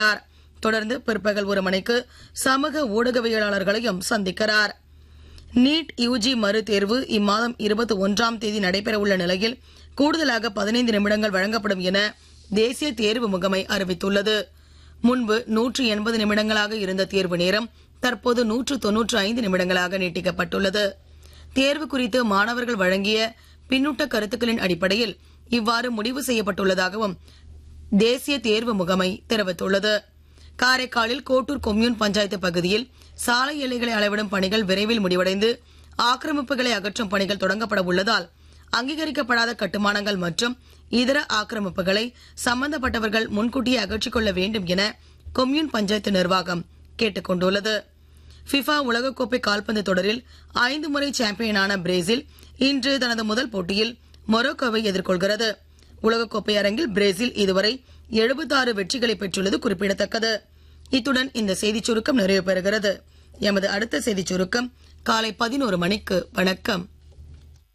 தொடர்ந்து பிற்பகல் 1 மணிக்கு சமூக ஊடகவியலாளர்களையும் சந்திக்கிறார். நீட் யுஜி மறுதேர்வு இம்மாதம் 21ஆம் தேதி நடைபெறவுள்ள நிலையில் கூடுதலாக 15 நிமிடங்கள் வழங்கப்படும் என தேசிய தேர்வு முகமை அறிவித்துள்ளது. முன்பு 180 நிமிடங்களாக இருந்த தேர்வு நேரம் தற்போது 195 நிமிடங்களாக நீட்டிக்கப்பட்டுள்ளது. தேர்வு குறித்து மாணவர்கள் வழங்கிய பின்னூட்ட கருத்துக்களின் அடிப்படையில் இவ்வாறு முடிவு செய்யப்பட்டுள்ளதாகவும் தேசிய தேர்வு முகமை தெரிவித்துள்ளது. காரைக்காலில் கோட்டூர் கொம்யூன் பஞ்சாயத்து பகுதியில் சாலை எல்லைகளை அளவிடும் பணிகள் விரைவில் முடிவடைந்து ஆக்கிரமிப்புகளை அகற்றும் பணிகள் தொடங்கப்பட உள்ளதால் அங்கீகரிக்கப்படாத கட்டுமானங்கள் மற்றும் இதர ஆக்கிரமிப்புகளை சம்பந்தப்பட்டவர்கள் முன்கூட்டியே அகற்றிக் கொள்ள வேண்டும் என கொம்யூன் பஞ்சாயத்து நிர்வாகம் கேட்டுக் கொண்டுள்ளது. ஃபிஃபா உலகக்கோப்பை கால்பந்து தொடரில் 5 முறை சாம்பியனான பிரேசில் இன்று தனது முதல் போட்டியில் மொரோக்கோவை எதிர்கொள்கிறது. உலகக்கோப்பை அரங்கில் பிரேசில் இதுவரை 76 வெற்றிகளை பெற்றுள்ளது குறிப்பிடத்தக்கது. இத்துடன் இந்த செய்திச் சுருக்கம் நிறைவு பெறுகிறது. எமது அடுத்த செய்திச் சுருக்கம் காலை 11 மணிக்கு. வணக்கம்.